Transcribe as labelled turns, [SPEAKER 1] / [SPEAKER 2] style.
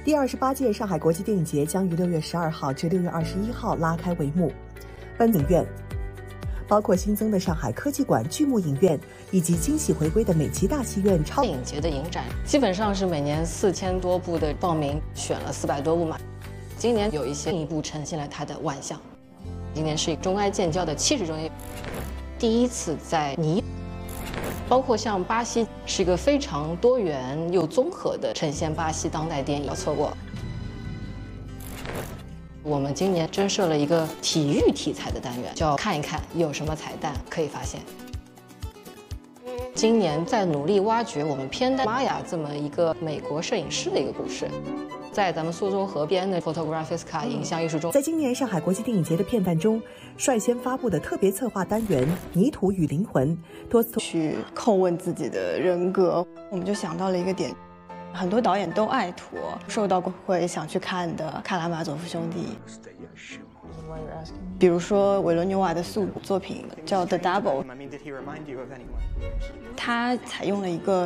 [SPEAKER 1] 第28届上海国际电影节将于6月12号至6月21号拉开帷幕。本影院包括新增的上海科技馆、巨幕影院，以及惊喜回归的美琪大戏院。
[SPEAKER 2] 电影节的影展基本上是每年4000多部的报名，选了400多部嘛。今年有一些进一步呈现了它的万象。今年是中埃建交的70周年，第一次在包括像巴西是一个非常多元又综合的呈现巴西当代电影，要错过。我们今年增设了一个体育题材的单元，叫看一看有什么彩蛋可以发现。今年在努力挖掘我们偏单玛雅这么一个美国摄影师的一个故事，在咱们苏州河边的 Photographica 影像艺术中，
[SPEAKER 1] 在今年上海国际电影节的片段中，率先发布的特别策划单元《泥土与灵魂》，多次
[SPEAKER 3] 去叩问自己的人格，我们就想到了一个点。很多导演都爱陀，受到过会想去看的《卡拉马佐夫兄弟》，比如说韦伦纽瓦的作品叫《The Double》，他采用了一个